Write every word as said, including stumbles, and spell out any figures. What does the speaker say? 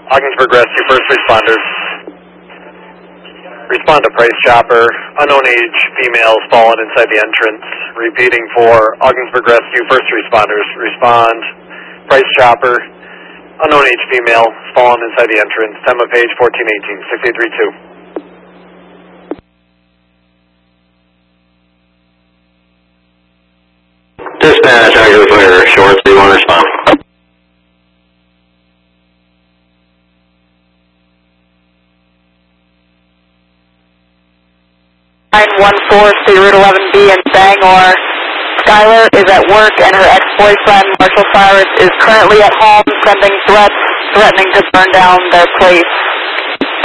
Ogdensburg Rescue, first responders. Respond to Price Chopper. Unknown age females fallen inside the entrance. Repeating for Ogdensburg Rescue, first responders. Respond. Price Chopper. Unknown age female fallen inside the entrance. Time of page fourteen eighteen, six eight three two. Dispatch, Ogdensburg Fire Shorts, do you want to respond? nine one four, State Route eleven B in Bangor. Skylar is at work and her ex-boyfriend, Marshall Cyrus, is currently at home sending threats, threatening to burn down their place.